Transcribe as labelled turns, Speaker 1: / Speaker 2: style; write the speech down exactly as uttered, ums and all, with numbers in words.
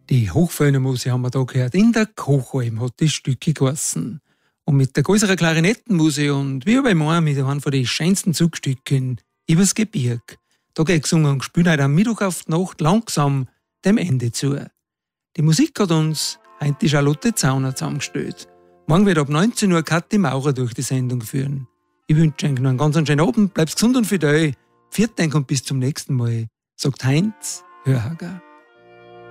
Speaker 1: Die Hochfellnermusik haben wir da gehört. In der Kochalm hat das Stücke geheißen. Und mit der größeren Klarinettenmusik und wie bei mir mit einem von den schönsten Zugstücken übers Gebirg. Da geht gesungen und gespielt heute am Mittwoch auf die Nacht langsam dem Ende zu. Die Musik hat uns heute die Charlotte Zauner zusammengestellt. Morgen wird ab neunzehn Uhr Kathi Maurer durch die Sendung führen. Ich wünsche euch noch einen ganz schönen Abend, bleibt gesund und fidel. Vielen Dank und bis zum nächsten Mal, sagt Heinz Hörhager.